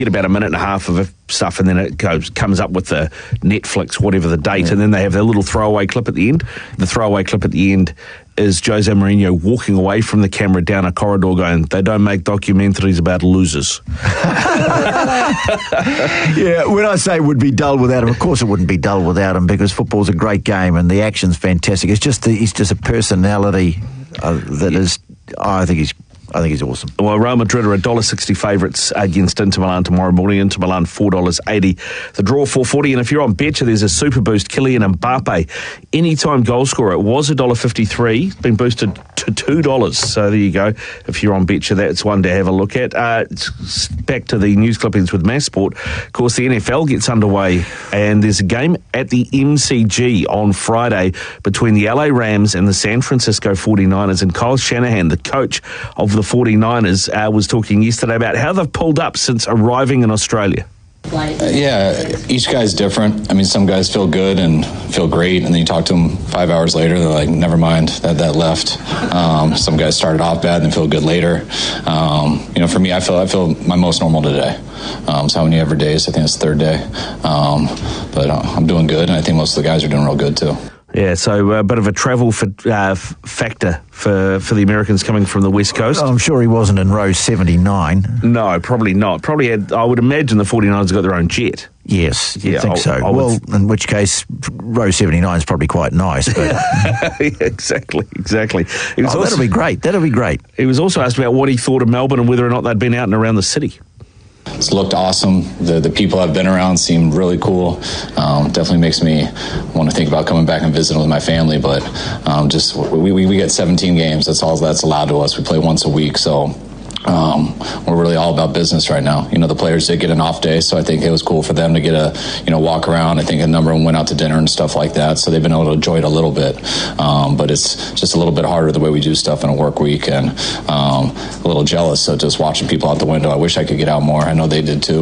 get about a minute and a half of stuff, and then it comes up with the Netflix, whatever the date, and then they have their little throwaway clip at the end. The throwaway clip at the end is Jose Mourinho walking away from the camera down a corridor going, "They don't make documentaries about losers." Yeah, when I say it would be dull without him, of course it wouldn't be dull without him, because football's a great game and the action's fantastic. It's just he's just a personality that is. I think he's awesome. Well, Real Madrid are $1.60 favourites against Inter Milan tomorrow morning. Inter Milan $4.80. The draw $4.40. And if you're on Betcha, there's a super boost. Kylian Mbappe, anytime goal scorer. It was $1.53. It's been boosted to $2. So there you go. If you're on Betcha, that's one to have a look at. Back to the news clippings with Mass Sport. Of course, the NFL gets underway, and there's a game at the MCG on Friday between the LA Rams and the San Francisco 49ers. And Kyle Shanahan, the coach of the 49ers, was talking yesterday about how they've pulled up since arriving in Australia. Yeah, each guy's different. I mean, some guys feel good and feel great, and then you talk to them 5 hours later, they're like, never mind, that left. Some guys started off bad and feel good later. For me, I feel my most normal today. So how many ever days? I think it's the third day. But I'm doing good, and I think most of the guys are doing real good too. Yeah, so a bit of a travel factor for the Americans coming from the West Coast. I'm sure he wasn't in row 79. No, probably not. Probably I would imagine the 49ers have got their own jet. Yes, I think so. Well, in which case, row 79 is probably quite nice. But yeah, exactly. That'll be great. He was also asked about what he thought of Melbourne and whether or not they'd been out and around the city. It's looked awesome. The people I've been around seem really cool. Definitely makes me want to think about coming back and visiting with my family. But we get 17 games. That's all that's allowed to us. We play once a week, so we're really all about business right now. The players did get an off day, so I think it was cool for them to get a walk around. I think a number of them went out to dinner and stuff like that, so they've been able to enjoy it a little bit. But it's just a little bit harder the way we do stuff in a work week, and a little jealous of just watching people out the window. I wish I could get out more. I know they did too.